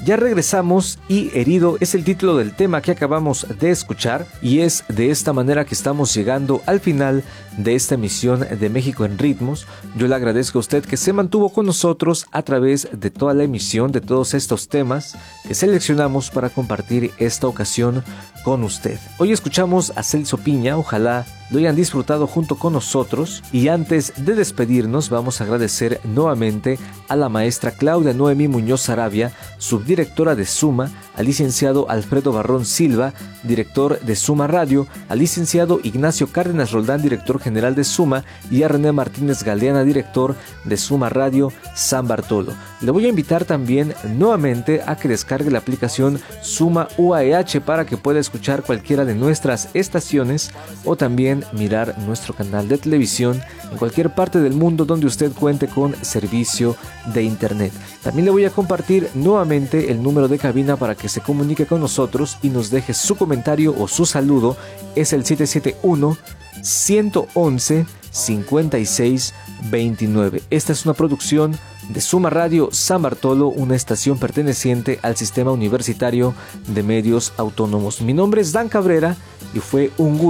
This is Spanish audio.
Ya regresamos y Herido es el título del tema que acabamos de escuchar, y es de esta manera que estamos llegando al final de esta emisión de México en Ritmos. Yo le agradezco a usted que se mantuvo con nosotros a través de toda la emisión, de todos estos temas que seleccionamos para compartir esta ocasión con usted. Hoy escuchamos a Celso Piña, ojalá lo hayan disfrutado junto con nosotros, y antes de despedirnos vamos a agradecer nuevamente a la maestra Claudia Noemí Muñoz Sarabia, subdirectora de Suma, al licenciado Alfredo Barrón Silva, director de Suma Radio, al licenciado Ignacio Cárdenas Roldán, director general de Suma, y a René Martínez Galeana, director de Suma Radio San Bartolo. Le voy a invitar también nuevamente a que descargue la aplicación Suma UAEH para que pueda escuchar cualquiera de nuestras estaciones o también mirar nuestro canal de televisión en cualquier parte del mundo donde usted cuente con servicio de internet. También le voy a compartir nuevamente el número de cabina para que se comunique con nosotros y nos deje su comentario o su saludo. Es el 771-111-5629. Esta es una producción de Suma Radio San Bartolo, una estación perteneciente al Sistema Universitario de Medios Autónomos. Mi nombre es Dan Cabrera y fue un gusto